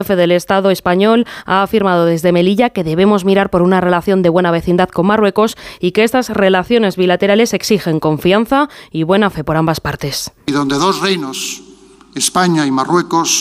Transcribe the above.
El jefe del Estado español ha afirmado desde Melilla que debemos mirar por una relación de buena vecindad con Marruecos y que estas relaciones bilaterales exigen confianza y buena fe por ambas partes. Y donde dos reinos, España y Marruecos,